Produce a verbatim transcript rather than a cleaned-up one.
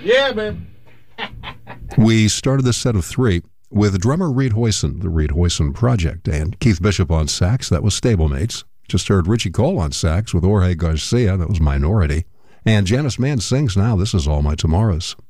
Yeah, man. We started this set of three with drummer Reed Hoyson, the Reed Hoyson Project, and Keith Bishop on sax. That was Stablemates. Just heard Richie Cole on sax with Jorge Garcia. That was Minority. And Janice Mann sings now. This is All My Tomorrows.